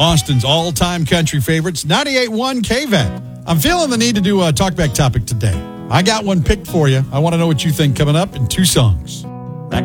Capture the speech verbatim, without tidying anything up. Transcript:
Austin's all-time country favorites, ninety-eight point one K V A T. I'm feeling the need to do a talkback topic today. I got one picked for you. I want to know what you think coming up in two songs.